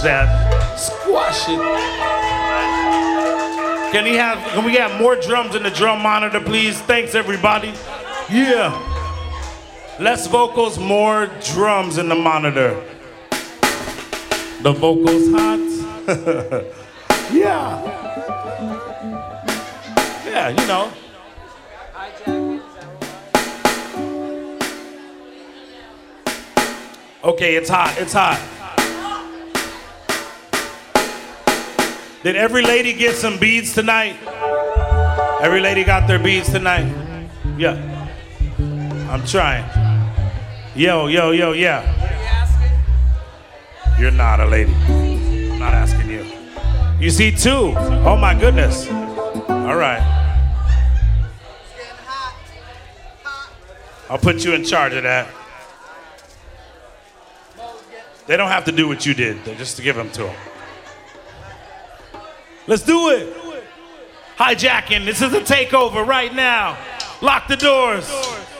that. Squash it. Can we have more drums in the drum monitor, please? Thanks, everybody. Yeah. Less vocals, more drums in the monitor. The vocals hot. Yeah. Yeah, you know. Okay, it's hot, it's hot. Did every lady get some beads tonight? Every lady got their beads tonight? Yeah. I'm trying. Yo, yo, yo, yeah. What are you asking? You're not a lady. I'm not asking you. You see two? Oh my goodness. All right. It's getting hot. Hot. I'll put you in charge of that. They don't have to do what you did, just to give them to them. Let's do it. Hijacking. This is a takeover right now. Lock the doors.